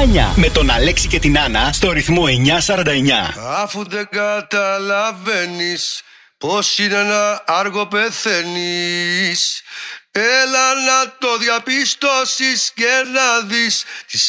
9. Με τον Αλέξη και την Άννα στο ρυθμό 949. Αφού δεν καταλαβαίνεις πως είναι να άργο πεθαίνεις, έλα να το διαπιστώσεις και να δεις